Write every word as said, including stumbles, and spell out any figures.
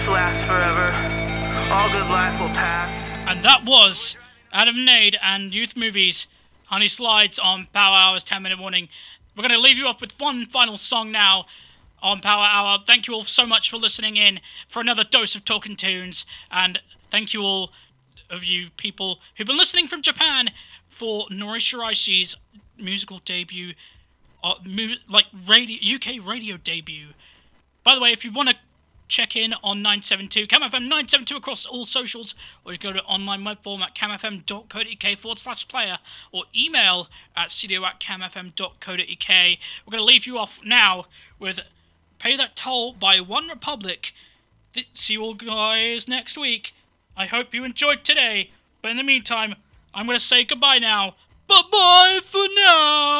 this lasts forever. All good life will pass. And that was Adam Nade and Youth Movies, Honey Slides on Power Hour's ten minute warning. We're going to leave you off with one final song now on Power Hour. Thank you all so much for listening in for another dose of Talking Tunes, and thank you all of you people who've been listening from Japan for Nori Shiraishi's musical debut, uh, mu- like radio U K radio debut. By the way, if you want to check in on nine seven two, CamFM nine seven two across all socials, or you go to online web form at camfm.co.uk forward slash player, or email at studio at camfm.co.uk. We're going to leave you off now with Pay That Toll by One Republic. See you all guys next week. I hope you enjoyed today, but in the meantime, I'm going to say goodbye now. Bye-bye for now!